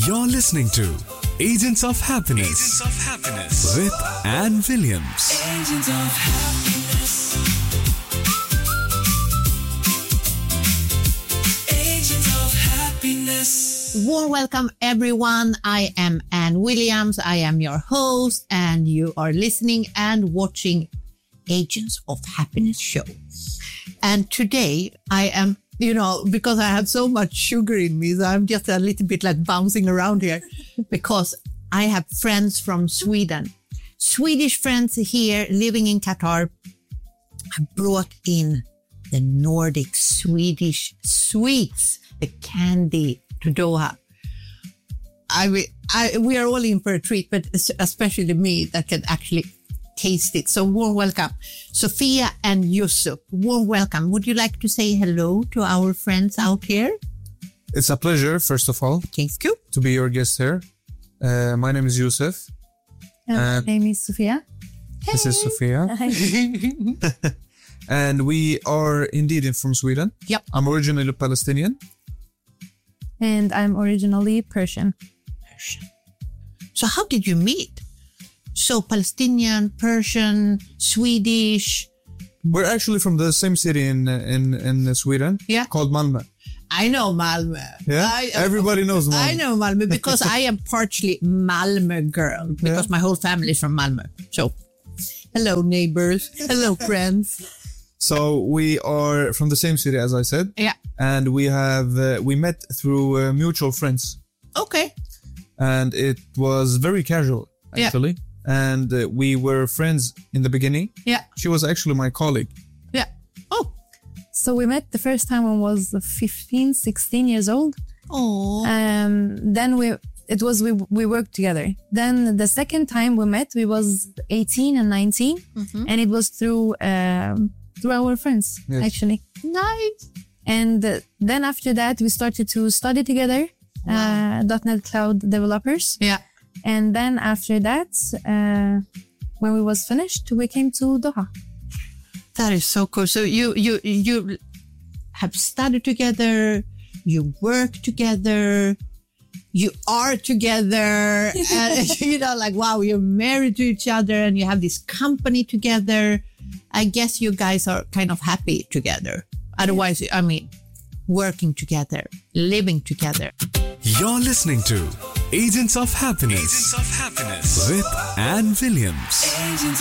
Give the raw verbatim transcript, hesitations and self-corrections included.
You're listening to Agents of Happiness, Agents of Happiness with Anne Williams. Agents of Happiness. Agents of Happiness. Warm welcome, everyone. I am Anne Williams. I am your host, and you are listening and watching Agents of Happiness show. And today I am, you know, because I have so much sugar in me, so I'm just a little bit like bouncing around here because I have friends from Sweden, Swedish friends here living in Qatar. I brought in the Nordic Swedish sweets, the candy to Doha. I, I, we are all in for a treat, but especially me that can actually taste it. So warm welcome, Sophia and Yusuf. Warm welcome. Would you like to say hello to our friends out here? It's a pleasure, first of all, Thank you. to be your guest here. Uh, my name is Yusuf. And Uh, my name is Sofia. This is Sophia. And we are indeed in- from Sweden. Yep. I'm originally Palestinian. And I'm originally Persian. So how did you meet? So Palestinian, Persian, Swedish. We're actually from the same city in in, in Sweden. Yeah. Called Malmö. I know Malmö. Yeah? I, Everybody knows Malmö. I know Malmö because I am partially Malmö girl because Yeah. my whole family is from Malmö. So hello neighbors. Hello friends. So we are from the same city, as I said. Yeah. And we have uh, we met through uh, mutual friends. Okay. And it was very casual, Yeah. actually. And uh, we were friends in the beginning. Yeah. She was actually my colleague. Yeah. Oh. So we met the first time when I was fifteen, sixteen years old. Oh. Um, then we, it was, we, we worked together. Then the second time we met, we was eighteen and nineteen. And it was through, um, through our friends, Yes. actually. Nice. And uh, then after that, we started to study together, uh, .NET Cloud developers. Yeah. And then after that, uh, when we was finished, we came to Doha. That is so cool. So you you you have studied together, you work together, you are together, and you know, like wow, you're married to each other, and you have this company together. I guess you guys are kind of happy together. Otherwise, I mean, working together, living together. You're listening to Agents of Happiness, Agents of Happiness with Anne Williams. Agents